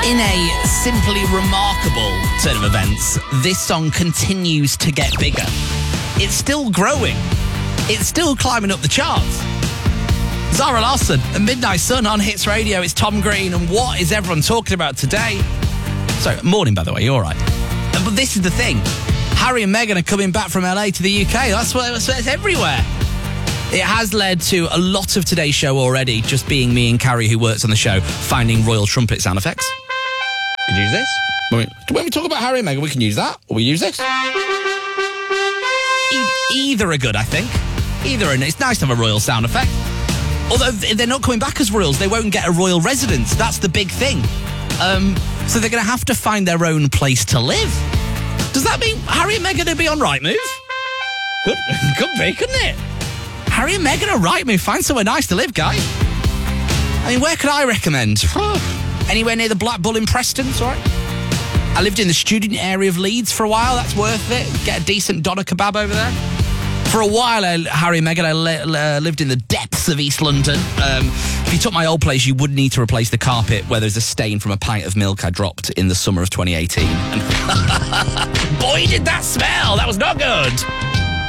In a simply remarkable turn of events, this song continues to get bigger. It's still growing. It's still climbing up the charts. Zara Larsson and Midnight Sun on Hits Radio. It's Tom Green, and what is everyone talking about today? So, morning, by the way, you're all right. But this is the thing. Harry and Meghan are coming back from LA to the UK. That's it's everywhere. It has led to a lot of today's show already, just being me and Carrie, who works on the show, finding royal trumpet sound effects. Could use this. When we talk about Harry and Meghan, we can use that, or we use this. Either are good, I think. Either, and it's nice to have a royal sound effect. Although they're not coming back as royals, they won't get a royal residence. That's the big thing. So they're going to have to find their own place to live. Does that mean Harry and Meghan will be on Rightmove? Could be, couldn't it? Harry and Meghan are Rightmove. Find somewhere nice to live, guys. I mean, where could I recommend? Anywhere near the Black Bull in Preston, sorry. I lived in the student area of Leeds for a while. That's worth it. Get a decent doner kebab over there. For a while, Harry and Meghan, I lived in the depths of East London. If you took my old place, you would need to replace the carpet where there's a stain from a pint of milk I dropped in the summer of 2018. And boy, did that smell! That was not good!